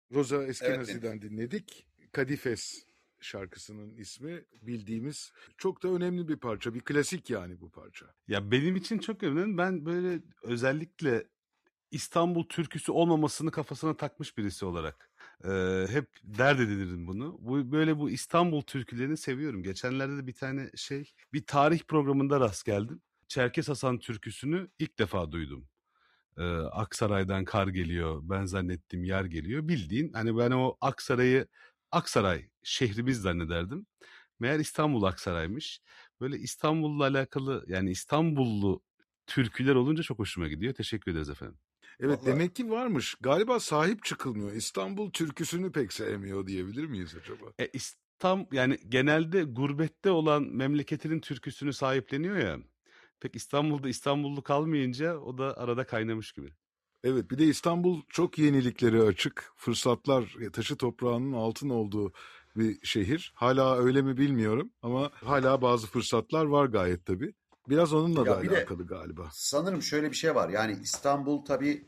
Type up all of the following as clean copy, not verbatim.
Rosa Evet Deniz. Eskenazi'den dinledik. Kadifes şarkısının ismi, bildiğimiz çok da önemli bir parça. Bir klasik yani bu parça. Ya benim için çok önemli. Ben böyle özellikle İstanbul türküsü olmamasını kafasına takmış birisi olarak hep dert edinirim bunu. Bu İstanbul türkülerini seviyorum. Geçenlerde de bir tarih programında rast geldim. Çerkes Hasan türküsünü ilk defa duydum. Aksaray'dan kar geliyor, ben zannettim yar geliyor. Bildiğin hani ben o Aksaray şehrimiz zannederdim. Meğer İstanbul Aksaray'mış. Böyle İstanbul'la alakalı, yani İstanbullu türküler olunca çok hoşuma gidiyor. Teşekkür ederiz efendim. Evet, Vallahi demek ki varmış. Galiba sahip çıkılmıyor. İstanbul türküsünü pek sevmiyor diyebilir miyiz acaba? Yani genelde gurbette olan memleketinin türküsünü sahipleniyor ya. Pek İstanbul'da İstanbullu kalmayınca o da arada kaynamış gibi. Evet, bir de İstanbul çok yeniliklere açık. Fırsatlar, taşı toprağının altın olduğu bir şehir. Hala öyle mi bilmiyorum ama hala bazı fırsatlar var gayet tabii. Biraz onunla da ya bir de alakalı galiba. sanırım şöyle bir şey var. Yani İstanbul tabii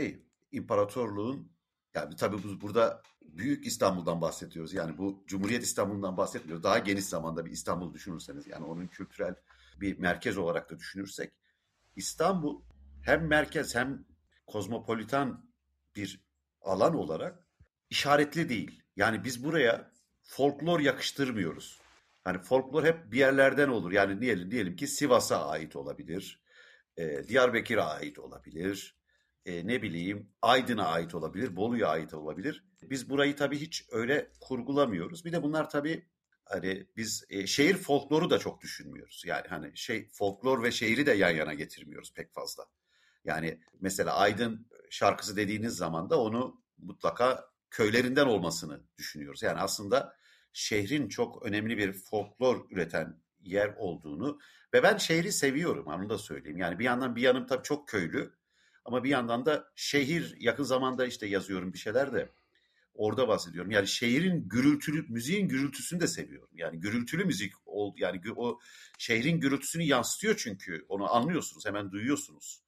imparatorluğun, yani tabii burada Büyük İstanbul'dan bahsediyoruz. Yani bu Cumhuriyet İstanbul'dan bahsetmiyoruz. Daha geniş zamanda bir İstanbul düşünürseniz, yani onun kültürel bir merkez olarak da düşünürsek, İstanbul hem merkez hem kozmopolitan bir alan olarak işaretli değil. Yani biz buraya folklor yakıştırmıyoruz. Hani folklor hep bir yerlerden olur. Yani diyelim ki Sivas'a ait olabilir, Diyarbakır'a ait olabilir, ne bileyim Aydın'a ait olabilir, Bolu'ya ait olabilir. Biz burayı tabii hiç öyle kurgulamıyoruz. Bir de bunlar tabii hani biz şehir folkloru da çok düşünmüyoruz. Yani hani folklor ve şehri de yan yana getirmiyoruz pek fazla. Yani mesela Aydın şarkısı dediğiniz zaman da onu mutlaka köylerinden olmasını düşünüyoruz. Yani aslında şehrin çok önemli bir folklor üreten yer olduğunu ve ben şehri seviyorum, onu da söyleyeyim. Yani bir yanım tabii çok köylü ama bir yandan da şehir, yakın zamanda işte yazıyorum bir şeyler de orada bahsediyorum. Yani şehrin müziğin gürültüsünü de seviyorum. Yani gürültülü müzik yani o şehrin gürültüsünü yansıtıyor, çünkü onu anlıyorsunuz, hemen duyuyorsunuz.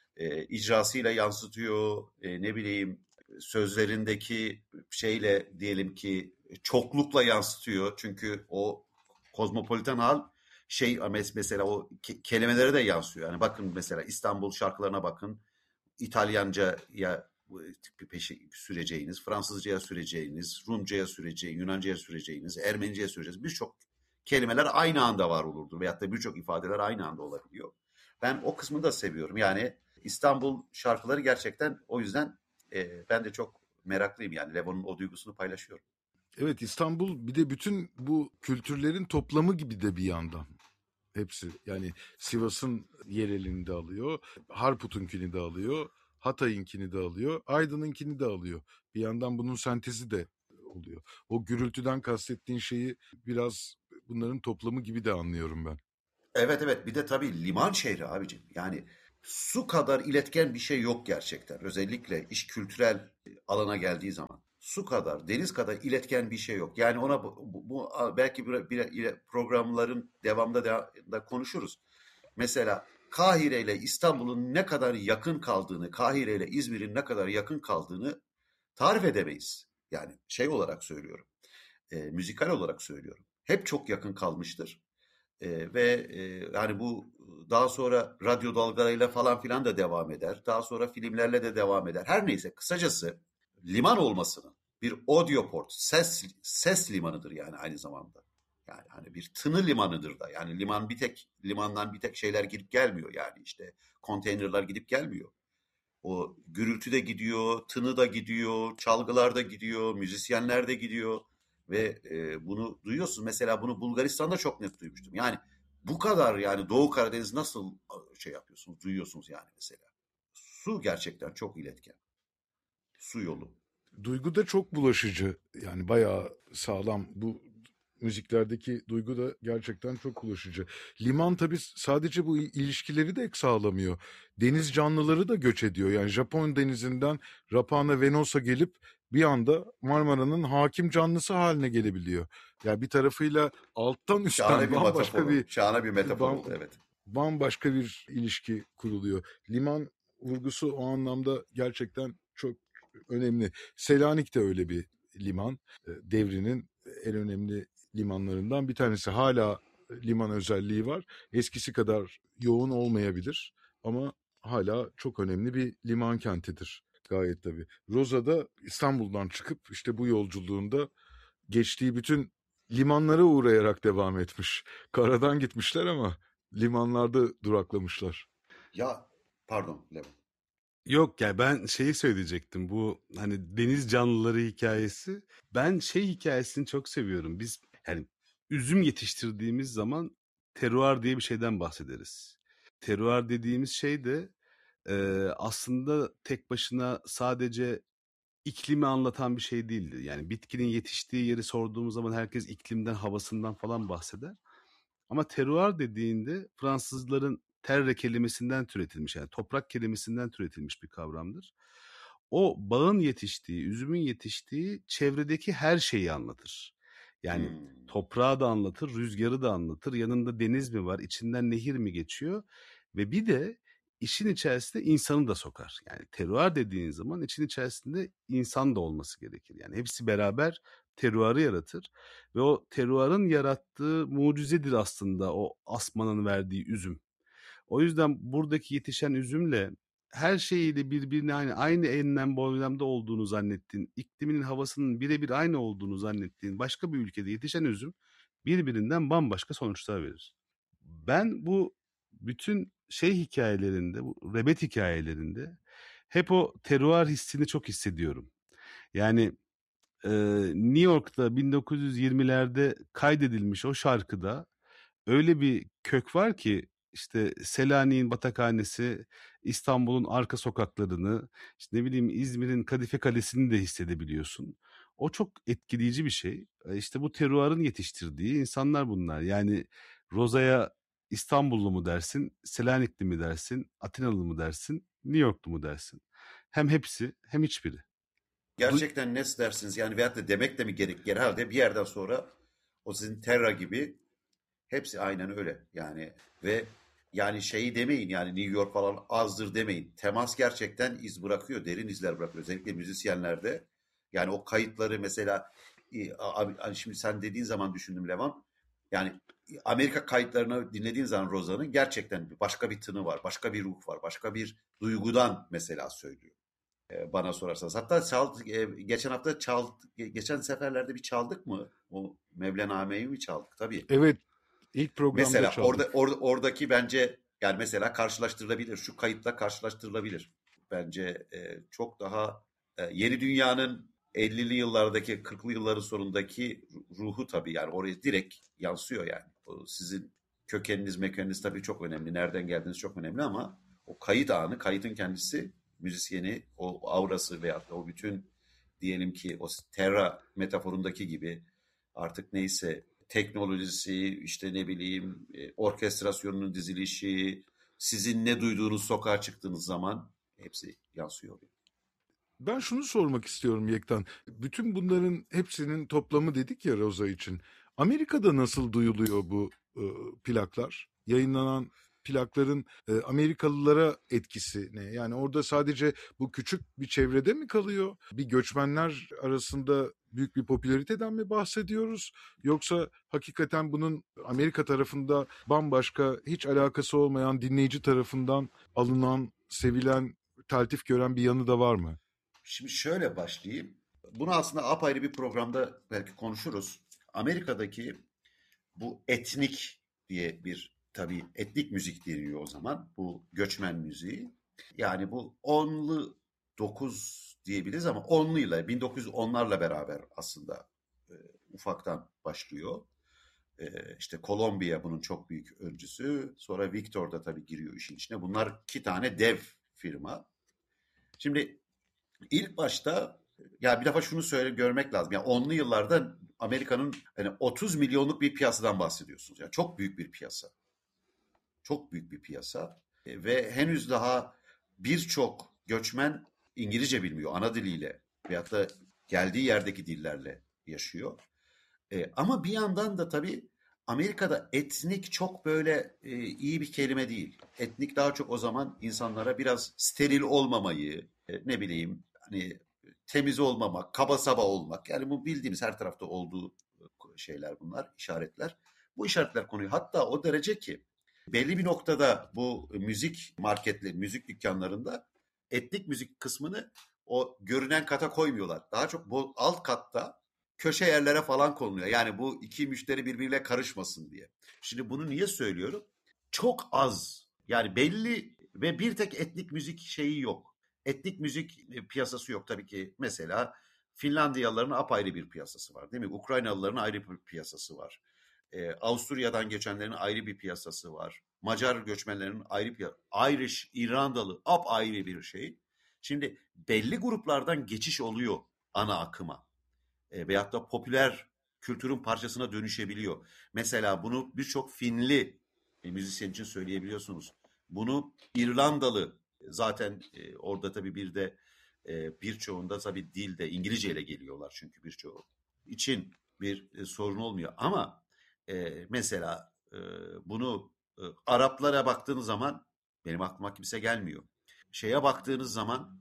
İcrasıyla yansıtıyor, ne bileyim sözlerindeki diyelim ki çoklukla yansıtıyor. Çünkü o kozmopolitan hal mesela o kelimelere de yansıyor. Yani bakın mesela İstanbul şarkılarına bakın. İtalyanca'ya süreceğiniz, Fransızca'ya süreceğiniz, Rumca'ya süreceğiniz, Yunanca'ya süreceğiniz, Ermenice'ye süreceğiniz birçok kelimeler aynı anda var olurdu. Veyahut da birçok ifadeler aynı anda olabiliyor. Ben o kısmını da seviyorum. Yani İstanbul şarkıları gerçekten o yüzden ben de çok meraklıyım. Yani Levo'nun o duygusunu paylaşıyorum. Evet, İstanbul bir de bütün bu kültürlerin toplamı gibi de bir yandan. Hepsi yani Sivas'ın yerelini de alıyor, Harput'unkini de alıyor, Hatay'ınkini de alıyor, Aydın'ınkini de alıyor. Bir yandan bunun sentezi de oluyor. O gürültüden kastettiğin şeyi biraz bunların toplamı gibi de anlıyorum ben. Evet, evet, bir de tabii liman şehri abicim. Yani su kadar iletken bir şey yok gerçekten. Özellikle iş kültürel alana geldiği zaman. Su kadar, deniz kadar iletken bir şey yok. Yani ona belki programların devamında da konuşuruz. Mesela Kahire ile İstanbul'un ne kadar yakın kaldığını, Kahire ile İzmir'in ne kadar yakın kaldığını tarif edemeyiz. Yani olarak söylüyorum, müzikal olarak söylüyorum. Hep çok yakın kalmıştır. Yani bu daha sonra radyo dalgalarıyla falan filan da devam eder. Daha sonra filmlerle de devam eder. Her neyse, kısacası liman olmasının bir audio port, ses limanıdır yani aynı zamanda. Yani hani bir tını limanıdır da. Yani limandan bir tek şeyler gidip gelmiyor, yani işte konteynerler gidip gelmiyor. O gürültü de gidiyor, tını da gidiyor, çalgılar da gidiyor, müzisyenler de gidiyor ve bunu duyuyorsun. Mesela bunu Bulgaristan'da çok net duymuştum. Yani bu kadar, yani Doğu Karadeniz nasıl yapıyorsunuz, duyuyorsunuz yani mesela. Su gerçekten çok iletken. Su yolu. Duygu da çok bulaşıcı, yani bayağı sağlam. Bu müziklerdeki duygu da gerçekten çok bulaşıcı. Liman tabii sadece bu ilişkileri de sağlamıyor. Deniz canlıları da göç ediyor. Yani Japon denizinden Rapana Venos'a gelip bir anda Marmara'nın hakim canlısı haline gelebiliyor. Yani bir tarafıyla alttan üstten Şahane bir metafor oldu, evet. bambaşka bir ilişki kuruluyor. Liman vurgusu o anlamda gerçekten çok önemli. Selanik de öyle bir liman. Devrinin en önemli limanlarından bir tanesi. Hala liman özelliği var. Eskisi kadar yoğun olmayabilir ama hala çok önemli bir liman kentidir. Gayet tabii. Rosa da İstanbul'dan çıkıp işte bu yolculuğunda geçtiği bütün limanlara uğrayarak devam etmiş. Karadan gitmişler ama limanlarda duraklamışlar. Ya pardon Levent. Yok yani ben şeyi söyleyecektim. Bu hani deniz canlıları hikayesi. Ben şey hikayesini çok seviyorum. Biz yani üzüm yetiştirdiğimiz zaman terroir diye bir şeyden bahsederiz. Terroir dediğimiz şey de aslında tek başına sadece iklimi anlatan bir şey değildir. Yani bitkinin yetiştiği yeri sorduğumuz zaman herkes iklimden, havasından falan bahseder. Ama terroir dediğinde Fransızların terre kelimesinden türetilmiş, yani toprak kelimesinden türetilmiş bir kavramdır. O bağın yetiştiği, üzümün yetiştiği çevredeki her şeyi anlatır. Yani toprağı da anlatır, rüzgarı da anlatır. Yanında deniz mi var, içinden nehir mi geçiyor? Ve bir de işin içerisinde insanı da sokar. Yani terroir dediğin zaman için içerisinde insan da olması gerekir. Yani hepsi beraber terroirı yaratır. Ve o terroirın yarattığı mucizedir aslında o asmanın verdiği üzüm. O yüzden buradaki yetişen üzümle her şeyiyle birbirine aynı enlem boylamda olduğunu zannettiğin, ikliminin havasının birebir aynı olduğunu zannettiğin başka bir ülkede yetişen üzüm birbirinden bambaşka sonuçlar verir. Ben bu bütün şey hikayelerinde, bu rebet hikayelerinde hep o terroir hissini çok hissediyorum. Yani New York'ta 1920'lerde kaydedilmiş o şarkıda öyle bir kök var ki işte Selanik'in batakhanesi, İstanbul'un arka sokaklarını, işte ne bileyim İzmir'in Kadife Kalesi'ni de hissedebiliyorsun. O çok etkileyici bir şey. İşte bu terroirın yetiştirdiği insanlar bunlar. Yani Roza'ya İstanbullu mu dersin, Selanikli mi dersin, Atinalı mı dersin, New Yorklu mu dersin? Hem hepsi hem hiçbiri. Gerçekten ne dersiniz yani veyahut da demek de mi gerek? Herhalde bir yerden sonra o sizin Terra gibi hepsi aynen öyle. Yani ve yani şeyi demeyin yani New York falan azdır demeyin. Temas gerçekten iz bırakıyor, derin izler bırakıyor. Özellikle müzisyenlerde. Yani o kayıtları mesela hani şimdi sen dediğin zaman düşündüm Levan. Yani Amerika kayıtlarını dinlediğin zaman Rosa'nın gerçekten başka bir tını var, başka bir ruh var, başka bir duygudan mesela söylüyor. Bana sorarsanız. Hatta geçen hafta geçen seferlerde bir çaldık mı? O Mevlana'yı mi çaldık? Tabii. Evet, ilk programda Mesela çaldık. oradaki bence yani mesela karşılaştırılabilir. Şu kayıtla karşılaştırılabilir. Bence çok daha Yeni Dünya'nın 50'li yıllardaki 40'lı yılların sonundaki ruhu tabii yani oraya direkt yansıyor yani. O sizin kökeniniz tabii çok önemli. Nereden geldiğiniz çok önemli ama o kayıt anı, kayıtın kendisi müzisyeni, o aurası veyahut da o bütün diyelim ki o Terra metaforundaki gibi artık neyse teknolojisi, işte ne bileyim orkestrasyonunun dizilişi, sizin ne duyduğunuz sokağa çıktığınız zaman hepsi yansıyor. Ben şunu sormak istiyorum Yektan. Bütün bunların hepsinin toplamı dedik ya Rosa için. Amerika'da nasıl duyuluyor bu plaklar? Yayınlanan plakların Amerikalılara etkisi ne? Yani orada sadece bu küçük bir çevrede mi kalıyor? Bir göçmenler arasında büyük bir popülariteden mi bahsediyoruz? Yoksa hakikaten bunun Amerika tarafında bambaşka, hiç alakası olmayan dinleyici tarafından alınan, sevilen, taltif gören bir yanı da var mı? Şimdi şöyle başlayayım. Bunu aslında apayrı bir programda belki konuşuruz. Amerika'daki bu etnik diye bir tabii etnik müzik deniyor o zaman. Bu göçmen müziği. Yani bu 10'lu 9 diyebiliriz ama 10'lu yıllar 1910'larla beraber aslında ufaktan başlıyor. İşte Kolombiya bunun çok büyük öncüsü. Sonra Victor da tabii giriyor işin içine. Bunlar iki tane dev firma. Şimdi ilk başta ya bir defa şunu görmek lazım. Yani 10'lu yıllarda Amerika'nın hani 30 milyonluk bir piyasadan bahsediyorsunuz. Yani çok büyük bir piyasa. Çok büyük bir piyasa. Ve henüz daha birçok göçmen İngilizce bilmiyor ana diliyle veyahut da geldiği yerdeki dillerle yaşıyor. Ama bir yandan da tabii Amerika'da etnik çok böyle iyi bir kelime değil. Etnik daha çok o zaman insanlara biraz steril olmamayı, ne bileyim hani temiz olmamak, kaba saba olmak. Yani bu bildiğimiz her tarafta olduğu şeyler bunlar, işaretler. Bu işaretler konuyu hatta o derece ki belli bir noktada bu müzik marketleri, müzik dükkanlarında etnik müzik kısmını o görünen kata koymuyorlar. Daha çok bu alt katta köşe yerlere falan konuluyor. Yani bu iki müşteri birbiriyle karışmasın diye. Şimdi bunu niye söylüyorum? Çok az, yani belli ve bir tek etnik müzik şeyi yok. Etnik müzik piyasası yok tabii ki. Mesela Finlandiyalıların apayrı bir piyasası var, değil mi? Ukraynalıların ayrı bir piyasası var. Avusturya'dan geçenlerin ayrı bir piyasası var. Macar göçmenlerin ayrı bir Irish, İrlandalı apayrı bir şey. Şimdi belli gruplardan geçiş oluyor ana akıma. Veyahut da popüler kültürün parçasına dönüşebiliyor. Mesela bunu birçok Finli müzisyen için söyleyebiliyorsunuz. Bunu İrlandalı zaten orada tabii bir de birçoğunda tabii dil de İngilizce ile geliyorlar çünkü birçoğu için bir sorun olmuyor. Ama mesela bunu Araplara baktığınız zaman benim aklıma kimse gelmiyor. Şeye baktığınız zaman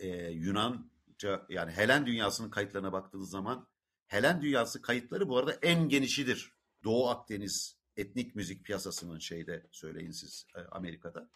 Yunanca, yani Helen dünyasının kayıtlarına baktığınız zaman Helen dünyası kayıtları bu arada en genişidir. Doğu Akdeniz etnik müzik piyasasının şeyde söyleyin siz Amerika'da.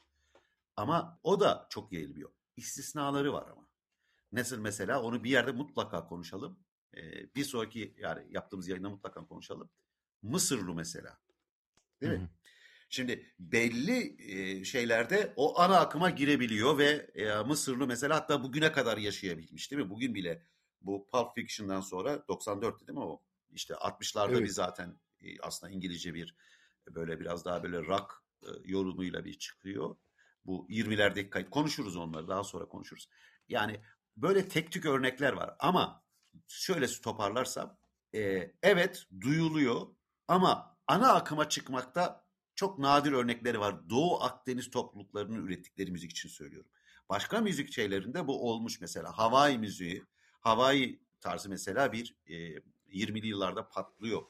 Ama o da çok yayılmıyor. İstisnaları var ama. Nasıl mesela, onu bir yerde mutlaka konuşalım. Bir sonraki yani yaptığımız yayında mutlaka konuşalım. Mısırlı mesela. Değil mi? Şimdi belli şeylerde o ana akıma girebiliyor ve Mısırlı mesela hatta bugüne kadar yaşayabilmiş, değil mi? Bugün bile bu Pulp Fiction'dan sonra 94'tü değil mi o? İşte 60'larda Evet. bir zaten aslında İngilizce bir böyle biraz daha böyle rock yorumuyla bir çıkıyor. Bu 20'lerdeki kayıt. Konuşuruz onları, daha sonra konuşuruz. Yani böyle tek tük örnekler var ama şöyle toparlarsam evet duyuluyor ama ana akıma çıkmakta çok nadir örnekleri var. Doğu Akdeniz topluluklarının ürettikleri müzik için söylüyorum. Başka müzik şeylerinde bu olmuş mesela. Hawaii müziği, Hawaii tarzı mesela bir 20'li yıllarda patlıyor.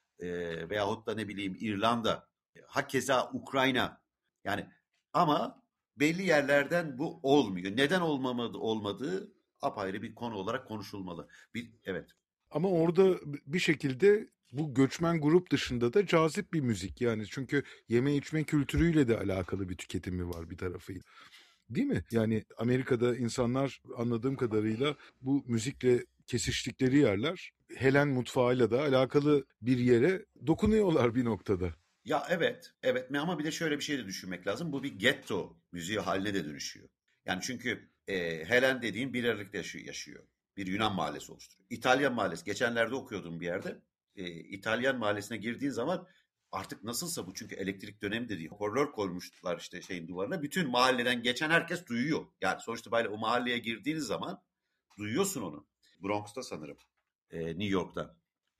Veyahut da ne bileyim İrlanda, hakeza Ukrayna. Yani ama belli yerlerden bu olmuyor. Neden olmadığı apayrı bir konu olarak konuşulmalı. Evet. Ama orada bir şekilde bu göçmen grup dışında da cazip bir müzik yani, çünkü yeme içme kültürüyle de alakalı bir tüketimi var bir tarafıyla. Değil mi? Yani Amerika'da insanlar anladığım kadarıyla bu müzikle kesiştikleri yerler Helen mutfağıyla da alakalı bir yere dokunuyorlar bir noktada. Ya evet, evet ama bir de şöyle bir şey de düşünmek lazım. Bu bir getto müziği haline de dönüşüyor. Yani çünkü Helen dediğin bir yerde yaşıyor. Bir Yunan mahallesi oluşturuyor. İtalyan mahallesi. Geçenlerde okuyordum bir yerde. İtalyan mahallesine girdiğin zaman artık nasılsa bu, çünkü elektrik dönemi de değil. Hoparlör koymuşlar işte şeyin duvarına. Bütün mahalleden geçen herkes duyuyor. Yani sonuçta böyle o mahalleye girdiğiniz zaman duyuyorsun onu. Bronx'ta sanırım. New York'ta.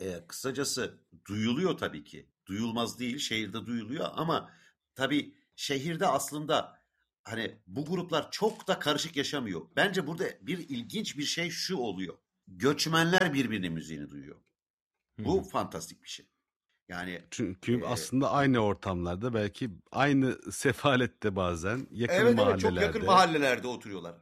Kısacası duyuluyor tabii ki. Duyulmaz değil, şehirde duyuluyor ama tabii şehirde aslında hani bu gruplar çok da karışık yaşamıyor. Bence burada bir ilginç bir şey şu oluyor. Göçmenler birbirinin müziğini duyuyor. Bu fantastik bir şey. Yani Çünkü aslında aynı ortamlarda, belki aynı sefalette, bazen yakın evet evet çok yakın mahallelerde. mahallelerde oturuyorlar.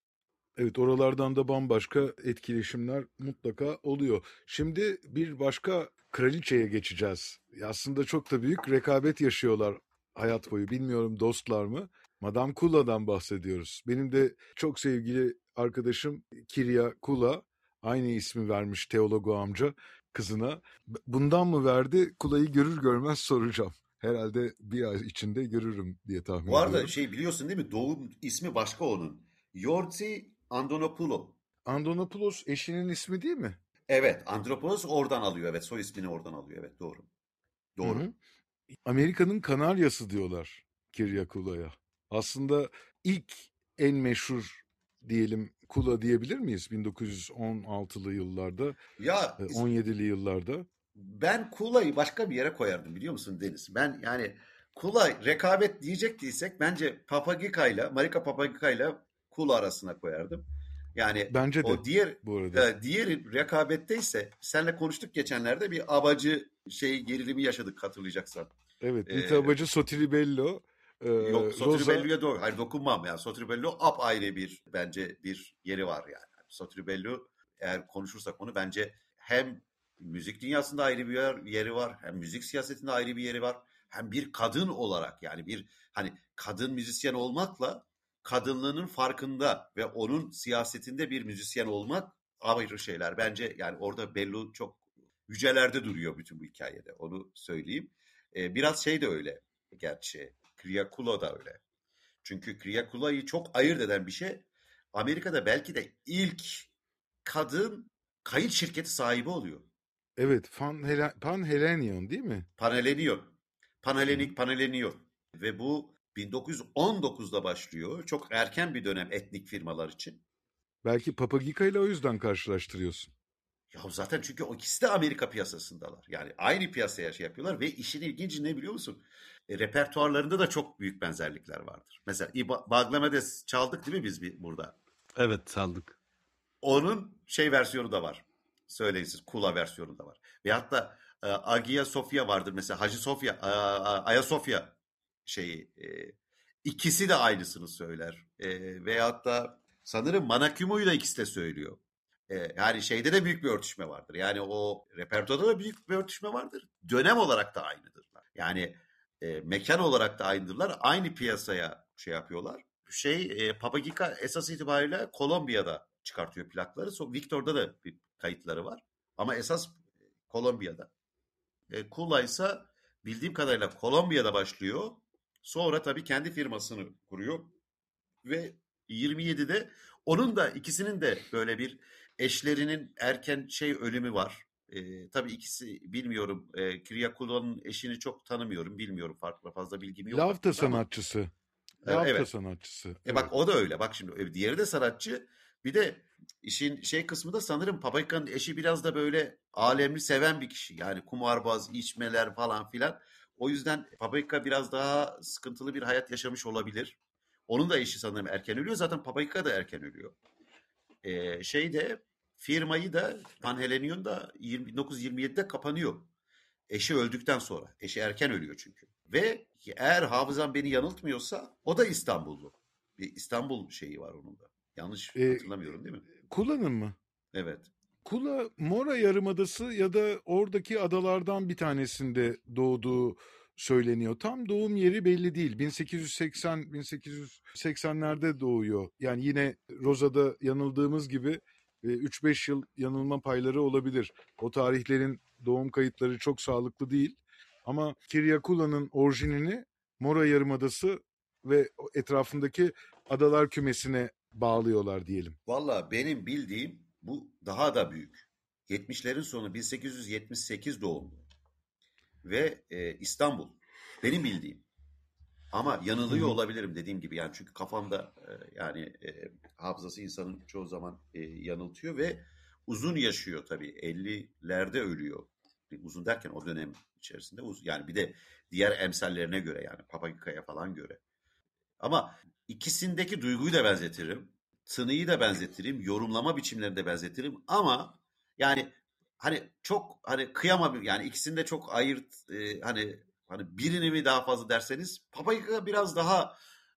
Evet, oralardan da bambaşka etkileşimler mutlaka oluyor. Şimdi bir başka kraliçeye geçeceğiz. Aslında çok da büyük rekabet yaşıyorlar hayat boyu. Bilmiyorum dostlar mı? Madame Kula'dan bahsediyoruz. Benim de çok sevgili arkadaşım Kirya Kula aynı ismi vermiş teologu amca kızına. Bundan mı verdi? Kula'yı görür görmez soracağım. Herhalde bir ay içinde görürüm diye tahmin Bu arada ediyorum. şey, biliyorsun değil mi? Doğum ismi başka onun. Yortsi Andonopoulou. Andonopoulos eşinin ismi değil mi? Evet, Andropoulos oradan alıyor. Evet, soy ismini oradan alıyor. Evet, doğru. Hı Doğru. hı. Amerika'nın Kanaryası diyorlar Kiryakula'ya. Aslında ilk en meşhur diyelim Kula diyebilir miyiz? 1916'lı yıllarda, Ya 17'li yıllarda. ben Kula'yı başka bir yere koyardım, biliyor musun Deniz? Ben yani Kula rekabet diyecektiysek bence Papagika'yla, Marika Papagika'yla Kula arasına koyardım. Yani Bence de o diğer bu arada. diğeri rekabetteyse, senle konuştuk geçenlerde, bir abacı şey gerilimi yaşadık hatırlayacaksan. Evet, E, Rita Abacı, Sotiribello, Yok, Rosa. Sotribello'ya doğru. Hayır, dokunmam ya. Sotribello apayrı bir, bence bir yeri var yani. Satürre Bello, eğer konuşursak onu, bence hem müzik dünyasında ayrı bir yeri var, hem müzik siyasetinde ayrı bir yeri var, hem bir kadın olarak, yani bir hani kadın müzisyen olmakla kadınlığının farkında ve onun siyasetinde bir müzisyen olmak ayrı şeyler. Bence yani orada Bello çok yücelerde duruyor bütün bu hikayede. Onu söyleyeyim. Biraz şey de öyle gerçi. Kriakula da öyle. Çünkü Kriakula'yı çok ayırt eden bir şey, Amerika'da belki de ilk kadın kayıt şirketi sahibi oluyor. Evet, Panhellenion değil mi? Panhellenion. Hı hı. Panhellenion. Ve bu 1919'da başlıyor. Çok erken bir dönem etnik firmalar için. Belki Papagika ile o yüzden karşılaştırıyorsun. Ya zaten çünkü o ikisi de Amerika piyasasındalar. Yani aynı piyasaya şey yapıyorlar ve işin ilginci ne biliyor musun? Repertuarlarında da çok büyük benzerlikler vardır. Mesela Baglamedes çaldık değil mi biz burada? Evet, saldık. Onun şey versiyonu da var. Söyleyin siz, Kula versiyonu da var. Ve hatta Agia Sofya vardır mesela, Hacı Sofya, Ayasofya şeyi. İkisi de aynısını söyler. Veyahut da sanırım Manakümo'yu da ikisi de söylüyor. Yani şeyde de büyük bir örtüşme vardır. Yani o repertuarda da büyük bir örtüşme vardır. Dönem olarak da aynıdırlar. Yani mekan olarak da aynıdırlar. Aynı piyasaya şey yapıyorlar. Papagika esas itibariyle Kolombiya'da çıkartıyor plakları. Victor'da da bir kayıtları var. Ama esas Kolombiya'da. Kula ise bildiğim kadarıyla Kolombiya'da başlıyor. Sonra tabii kendi firmasını kuruyor. Ve 27'de onun da, ikisinin de böyle bir eşlerinin erken ölümü var. Tabii ikisi, bilmiyorum. Kriakula'nın eşini çok tanımıyorum. Bilmiyorum, farklı fazla bilgim yok Lavta hakkında ama. sanatçısı. Lavta Evet. sanatçısı. Bak Evet. o da öyle. Bak şimdi diğeri de sanatçı. Bir de işin kısmı da sanırım Papayka'nın eşi biraz da böyle alemli seven bir kişi. Yani kumarbaz, içmeler falan filan. O yüzden Papayka biraz daha sıkıntılı bir hayat yaşamış olabilir. Onun da eşi sanırım erken ölüyor. Zaten Papayka da erken ölüyor. Şeyde firmayı da Panhellenion da 1927'de kapanıyor. Eşi öldükten sonra. Eşi erken ölüyor çünkü. Ve eğer hafızam beni yanıltmıyorsa o da İstanbullu. Bir İstanbul şeyi var onun da. Yanlış E, hatırlamıyorum değil mi? Kula'nın mı? Evet. Kula Mora Yarımadası ya da oradaki adalardan bir tanesinde doğduğu söyleniyor. Tam doğum yeri belli değil. 1880'lerde doğuyor. Yani yine Rosa'da yanıldığımız gibi 3-5 yıl yanılma payları olabilir. O tarihlerin doğum kayıtları çok sağlıklı değil. Ama Kiryakula'nın orijinini Mora Yarımadası ve etrafındaki adalar kümesine bağlıyorlar diyelim. Valla benim bildiğim bu daha da büyük. 70'lerin sonu, 1878 doğumlu. Ve İstanbul. Benim bildiğim. Ama Hı yanılıyor hı. olabilirim dediğim gibi. Yani çünkü kafamda hafızası insanın çoğu zaman yanıltıyor ve uzun yaşıyor tabii. 50'lerde ölüyor. Uzun derken o dönem içerisinde uzun. Yani bir de diğer emsallerine göre, yani Papagika'ya falan göre. Ama ikisindeki duyguyu da benzetirim. Tınıyı da benzetirim. Yorumlama biçimlerini de benzetirim. Ama yani hani çok hani kıyamam, yani ikisini de çok ayırt, hani birini mi daha fazla derseniz, Papagika biraz daha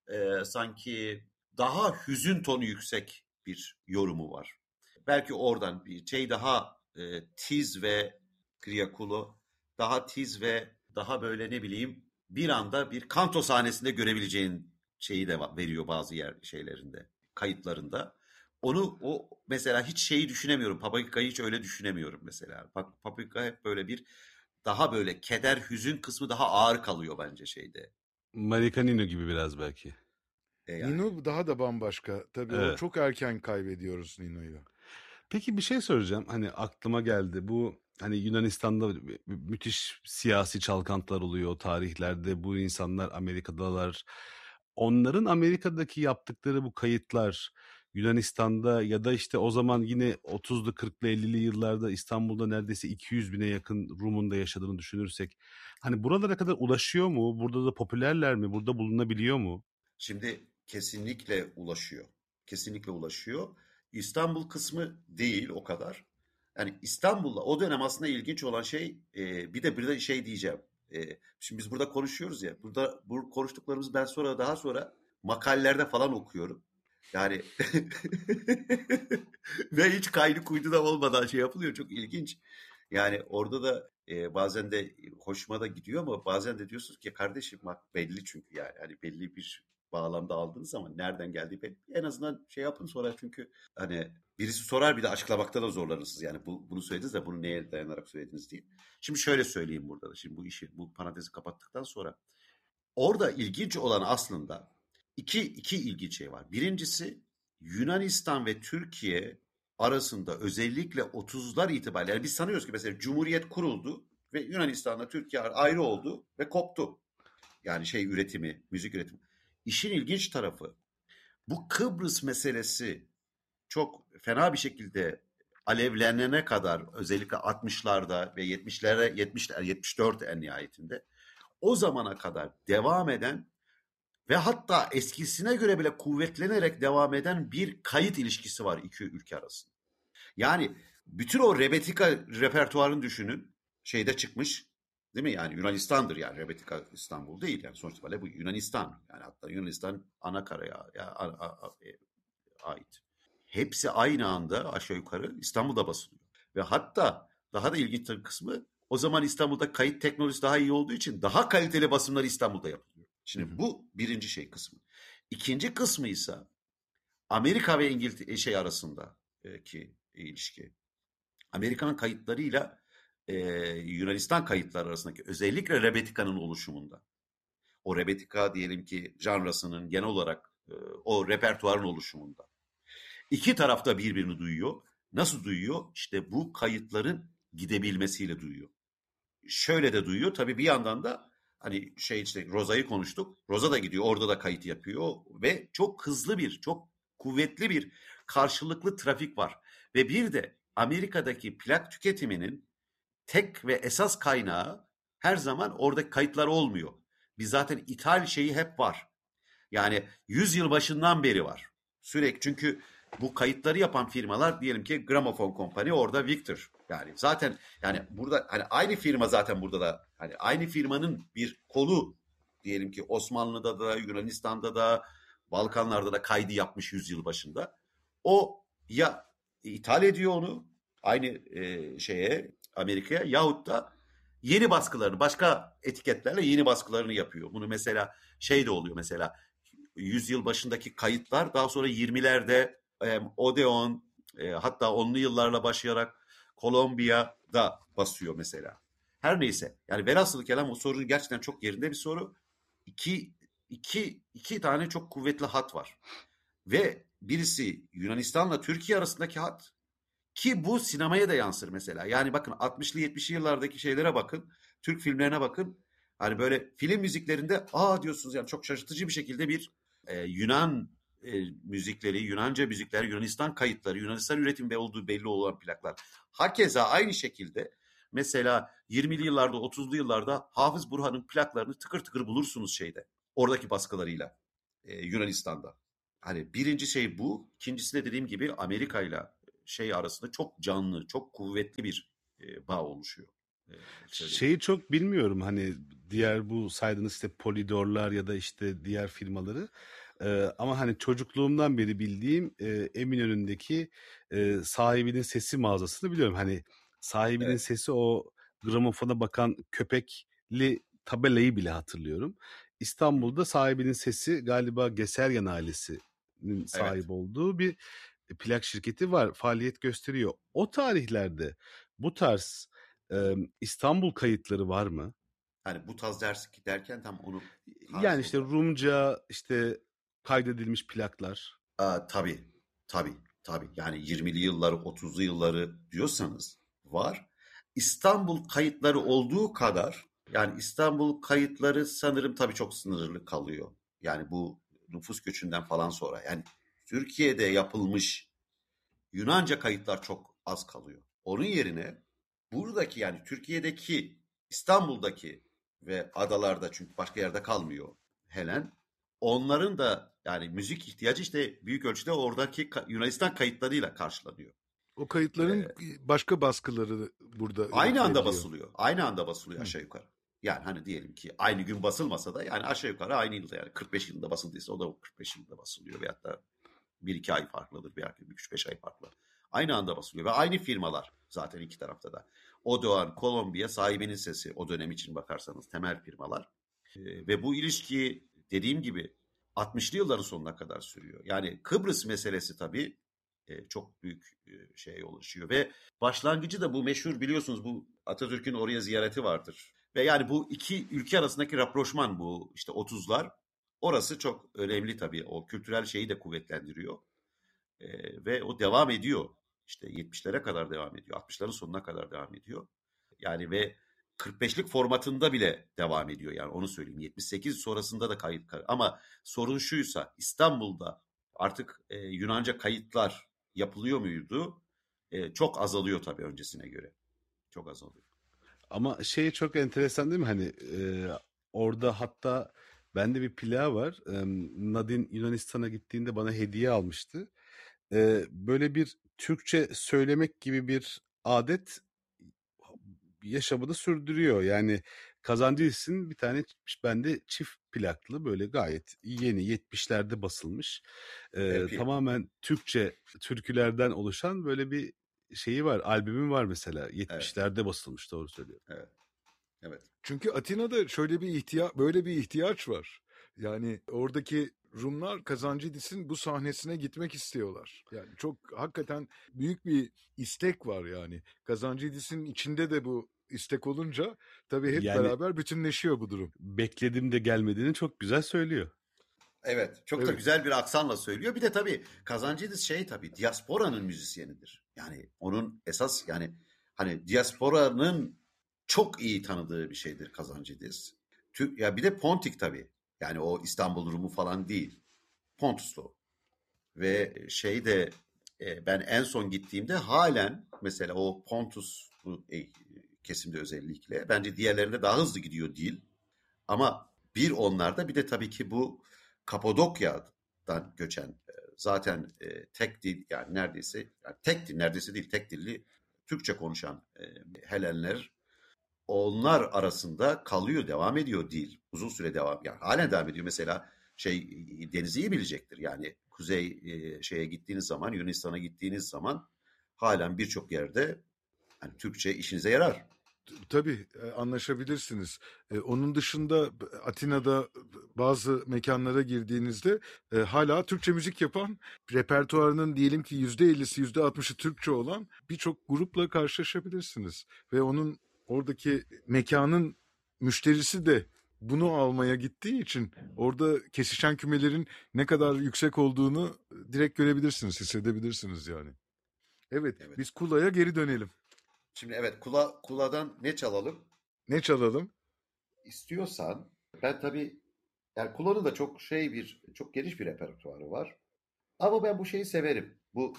sanki daha hüzün tonu yüksek bir yorumu var. Belki oradan bir daha tiz ve Kriyakulo daha tiz ve daha böyle, ne bileyim, bir anda bir kanto sahnesinde görebileceğin şeyi de veriyor bazı şeylerinde, kayıtlarında. O mesela hiç düşünemiyorum. Papagika'yı hiç öyle düşünemiyorum mesela. Bak, Papagika hep böyle bir daha böyle keder, hüzün kısmı daha ağır kalıyor bence şeyde. Maricanino gibi biraz belki. Yani. Nino daha da bambaşka. Tabii o Evet. çok erken kaybediyoruz Nino'yu. Peki bir şey soracağım. Hani aklıma geldi. Bu hani Yunanistan'da müthiş siyasi çalkantılar oluyor o tarihlerde. Bu insanlar Amerika'dalar. Onların Amerika'daki yaptıkları bu kayıtlar Yunanistan'da ya da işte o zaman yine 30'lu 40'lı 50'li yıllarda İstanbul'da neredeyse 200 bine yakın Rum'un da yaşadığını düşünürsek. Hani buralara kadar ulaşıyor mu? Burada da popülerler mi? Burada bulunabiliyor mu? Şimdi kesinlikle ulaşıyor. Kesinlikle ulaşıyor. İstanbul kısmı değil o kadar. Yani İstanbul'la o dönem aslında ilginç olan şey, bir de diyeceğim. Şimdi biz burada konuşuyoruz ya. Burada bu konuştuklarımız ben daha sonra makalelerde falan okuyorum. Yani ve hiç kaydı kuydu da olmadan şey yapılıyor. Çok ilginç. Yani orada da bazen de hoşuma da gidiyor ama bazen de diyorsunuz ki kardeşim bak belli çünkü yani hani belli bir bağlamda aldığınız zaman nereden geldiği belli. En azından şey yapın sonra çünkü hani birisi sorar bir de açıklamakta da zorlanırsınız. Yani bunu söylediniz de bunu neye dayanarak söylediniz diye. Şimdi şöyle söyleyeyim burada da. Şimdi bu parantezi kapattıktan sonra orada ilginç olan aslında iki ilginç şey var. Birincisi Yunanistan ve Türkiye arasında özellikle 30'lar itibariyle yani biz sanıyoruz ki mesela Cumhuriyet kuruldu ve Yunanistan'la Türkiye ayrı oldu ve koptu. Yani üretimi, müzik üretimi. İşin ilginç tarafı bu Kıbrıs meselesi çok fena bir şekilde alevlenene kadar özellikle 60'larda ve 74 en nihayetinde o zamana kadar devam eden ve hatta eskisine göre bile kuvvetlenerek devam eden bir kayıt ilişkisi var iki ülke arasında. Yani bütün o Rebetika repertuarını düşünün. Şeyde çıkmış değil mi? Yani Yunanistan'dır yani Rebetika İstanbul değil yani sonuçta böyle bu Yunanistan. Yani hatta Yunanistan ana karaya ait. Hepsi aynı anda aşağı yukarı İstanbul'da basılıyor. Ve hatta daha da ilginç kısmı o zaman İstanbul'da kayıt teknolojisi daha iyi olduğu için daha kaliteli basımlar İstanbul'da yapılıyor. Şimdi bu birinci kısmı. İkinci kısmı ise Amerika ve İngiltere arasındaki ilişki. Amerikan kayıtlarıyla Yunanistan kayıtları arasındaki özellikle Rebetika'nın oluşumunda. O Rebetika diyelim ki janrasının genel olarak o repertuarın oluşumunda. İki taraf da birbirini duyuyor. Nasıl duyuyor? İşte bu kayıtların gidebilmesiyle duyuyor. Şöyle de duyuyor. Tabii bir yandan da hani Roza'yı konuştuk. Roza da gidiyor. Orada da kayıt yapıyor. Ve çok hızlı çok kuvvetli bir karşılıklı trafik var. Ve bir de Amerika'daki plak tüketiminin tek ve esas kaynağı her zaman oradaki kayıtlar olmuyor. Biz zaten ithal hep var. Yani 100 yıl başından beri var. Sürekli çünkü bu kayıtları yapan firmalar diyelim ki Gramophone Company orada Victor. Yani zaten yani burada hani aynı firma zaten burada da hani aynı firmanın bir kolu diyelim ki Osmanlı'da da Yunanistan'da da Balkanlarda da kaydı yapmış 100 yıl başında. O ya ithal ediyor onu aynı Amerika'ya yahut da yeni baskılarını başka etiketlerle yeni baskılarını yapıyor. Bunu mesela de oluyor mesela 100 yıl başındaki kayıtlar daha sonra 20'lerde Odeon hatta 10'lu yıllarla başlayarak Kolombiya'da basıyor mesela. Her neyse yani velhasılı kelam o soru gerçekten çok yerinde bir soru. İki tane çok kuvvetli hat var. Ve birisi Yunanistan'la Türkiye arasındaki hat ki bu sinemaya da yansır mesela. Yani bakın 60'lı 70'li yıllardaki şeylere bakın. Türk filmlerine bakın. Hani böyle film müziklerinde diyorsunuz yani çok şaşırtıcı bir şekilde bir Yunan müzikleri, Yunanca müzikler, Yunanistan kayıtları, Yunanistan üretimi olduğu belli olan plaklar. Hakeza aynı şekilde mesela 20'li yıllarda, 30'lu yıllarda Hafız Burhan'ın plaklarını tıkır tıkır bulursunuz oradaki baskılarıyla Yunanistan'da. Hani birinci bu. İkincisi de dediğim gibi Amerika'yla arasında çok canlı, çok kuvvetli bir bağ oluşuyor. Şeyi çok bilmiyorum hani diğer bu saydığınız Polydor'lar ya da diğer firmaları ama hani çocukluğumdan beri bildiğim Eminönü'ndeki sahibinin sesi mağazasını biliyorum. Hani sahibinin sesi o gramofona bakan köpekli tabelayı bile hatırlıyorum. İstanbul'da sahibinin sesi galiba Geseryan ailesinin sahip olduğu bir plak şirketi var. Faaliyet gösteriyor. O tarihlerde bu tarz İstanbul kayıtları var mı? Hani bu tarz derken tam onu yani Rumca kaydedilmiş plaklar. Tabii. Yani 20'li yılları 30'lu yılları diyorsanız var. İstanbul kayıtları olduğu kadar yani İstanbul kayıtları sanırım tabii çok sınırlı kalıyor. Yani bu nüfus göçünden falan sonra yani Türkiye'de yapılmış Yunanca kayıtlar çok az kalıyor. Onun yerine buradaki yani Türkiye'deki İstanbul'daki ve adalarda çünkü başka yerde kalmıyor Helen. Onların da yani müzik ihtiyacı büyük ölçüde oradaki Yunanistan kayıtlarıyla karşılanıyor. O kayıtların başka baskıları burada aynı anda basılıyor. Aynı anda basılıyor aşağı yukarı. Yani hani diyelim ki aynı gün basılmasa da yani aşağı yukarı aynı yılda yani 45 yılında basıldıysa o da 45 yılında basılıyor veyahut da 1-2 ay farklıdır, belki 3-5 ay farklı. Aynı anda basılıyor ve aynı firmalar zaten iki tarafta da. Odeon, Columbia, Sahibinin Sesi, o dönem için bakarsanız temel firmalar. Ve bu ilişki dediğim gibi 60'lı yılların sonuna kadar sürüyor. Yani Kıbrıs meselesi tabii çok büyük şeye ulaşıyor ve başlangıcı da bu meşhur, biliyorsunuz, bu Atatürk'ün oraya ziyareti vardır. Ve yani bu iki ülke arasındaki rapproşman, bu işte 30'lar, orası çok önemli tabii. O kültürel şeyi de kuvvetlendiriyor. Ve o devam ediyor. İşte 70'lere kadar devam ediyor. 60'ların sonuna kadar devam ediyor. Yani ve 45'lik formatında bile devam ediyor. Yani onu söyleyeyim. 78 sonrasında da kayıt. Ama sorun şuysa, İstanbul'da artık Yunanca kayıtlar yapılıyor muydu? Çok azalıyor tabii öncesine göre. Çok azalıyor. Ama şey çok enteresan değil mi? Hani orada hatta bende bir plağı var. Nadine Yunanistan'a gittiğinde bana hediye almıştı. Böyle bir Türkçe söylemek gibi bir adet yaşamını sürdürüyor. Yani Kazancılis'in bir tane bende çift plaklı, böyle gayet yeni 70'lerde basılmış. LP. Tamamen Türkçe türkülerden oluşan böyle bir şeyi var. Albümü var mesela. Evet. 70'lerde basılmış, doğru söylüyorum. Evet. Evet. Çünkü Atina'da şöyle bir böyle bir ihtiyaç var. Yani oradaki Rumlar Kazancıdis'in bu sahnesine gitmek istiyorlar. Yani çok hakikaten büyük bir istek var yani. Kazancıdis'in içinde de bu istek olunca tabii hep Yani beraber bütünleşiyor bu durum. bekledim de gelmediğini çok güzel söylüyor. Evet, çok da Evet. güzel bir aksanla söylüyor. Bir de tabii Kazancıdis şey, tabii diasporanın müzisyenidir. Yani onun esas, yani hani diasporanın çok iyi tanıdığı bir şeydir Kazancıdis. Ya bir de Pontik tabii. Yani o İstanbul Rumu falan değil. Pontuslu. Ve şey de ben en son gittiğimde halen mesela o Pontus kesimde özellikle bence diğerlerinde daha hızlı gidiyor dil. Ama bir onlarda, bir de tabii ki bu Kapadokya'dan göçen zaten tek dil, yani neredeyse, yani tek dil neredeyse değil, tek dilli Türkçe konuşan Helenler, onlar arasında kalıyor, devam ediyor dil. Uzun süre devam, yani halen devam ediyor. Mesela şey, denizi iyi bilecektir. Yani kuzey şeye gittiğiniz zaman, Yunanistan'a gittiğiniz zaman halen birçok yerde hani Türkçe işinize yarar. Tabii anlaşabilirsiniz. Onun dışında Atina'da bazı mekanlara girdiğinizde hala Türkçe müzik yapan, repertuarının diyelim ki %50'si %60'ı Türkçe olan birçok grupla karşılaşabilirsiniz. Ve onun oradaki mekanın müşterisi de bunu almaya gittiği için orada kesişen kümelerin ne kadar yüksek olduğunu direkt görebilirsiniz, hissedebilirsiniz yani. Evet, Evet. biz Kula'ya geri dönelim. Şimdi evet, Kula'dan ne çalalım? Ne çalalım? İstiyorsan ben tabii, yani Kula'nın da çok geniş bir repertuarı var. Ama ben bu şeyi severim. Bu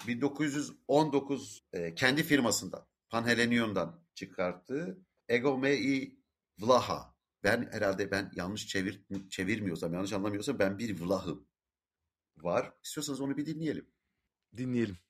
1919 kendi firmasından, Panhellenion'dan çıkarttığı Ego Mei Vlaha. Ben yanlış çevirmiyorsam, yanlış anlamıyorsam, ben bir Vlahım var. İstiyorsanız onu bir dinleyelim. Dinleyelim.